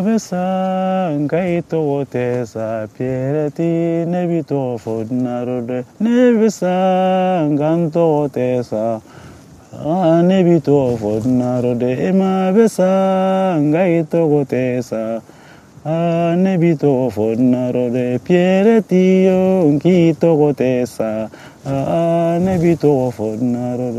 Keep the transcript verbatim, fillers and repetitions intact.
Besa ngai to tesa piereti nebito fodnarode nebesa nganto tesa nebito fodnarode ema besa ngai to tesa nebito fodnarode piereti yo ngito tesa nebito fodnarode